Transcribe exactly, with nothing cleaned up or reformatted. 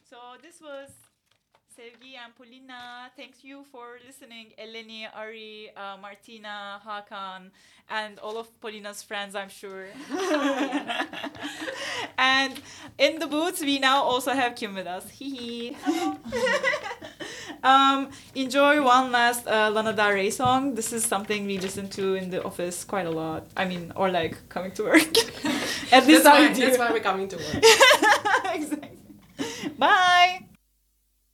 So this was Sevgi and Polina. Thank you for listening. Eleni, Ari, uh, Martina, Hakan, and all of Polina's friends, I'm sure. And in the booth, we now also have Kim with us. Hee hee. um, enjoy one last uh, Lana Del Rey song. This is something we listen to in the office quite a lot. I mean, or like coming to work. At least that's I why, do. That's why we're coming to work. Exactly. Bye.